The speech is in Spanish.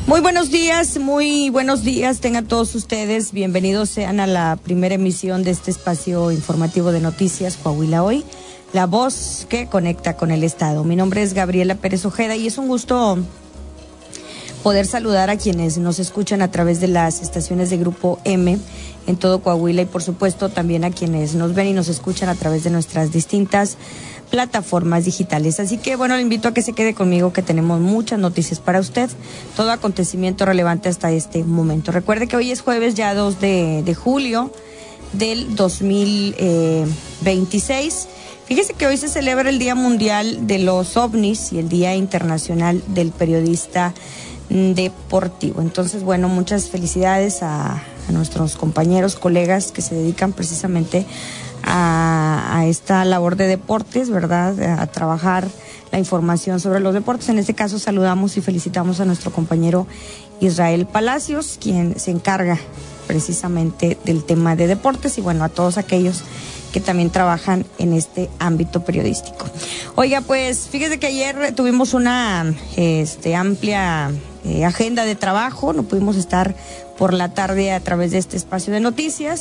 Muy buenos días tengan todos ustedes. Bienvenidos sean a la primera emisión de este espacio informativo de noticias Coahuila Hoy, la voz que conecta con el Estado. Mi nombre es Gabriela Pérez Ojeda y es un gusto poder saludar a quienes nos escuchan a través de las estaciones de Grupo M en todo Coahuila y por supuesto también a quienes nos ven y nos escuchan a través de nuestras distintas plataformas digitales. Así que bueno, le invito a que se quede conmigo, que tenemos muchas noticias para usted, todo acontecimiento relevante hasta este momento. Recuerde que hoy es jueves ya 2 de julio del 2026. Fíjese que hoy se celebra el Día Mundial de los OVNIs y el Día Internacional del Periodista Deportivo. Entonces, bueno, muchas felicidades a nuestros compañeros, colegas que se dedican precisamente a esta labor de deportes, ¿verdad? A trabajar la información sobre los deportes. En este caso saludamos y felicitamos a nuestro compañero Israel Palacios, quien se encarga precisamente del tema de deportes, y bueno, a todos aquellos que también trabajan en este ámbito periodístico. Oiga, pues fíjese que ayer tuvimos una amplia agenda de trabajo, no pudimos estar por la tarde a través de este espacio de noticias,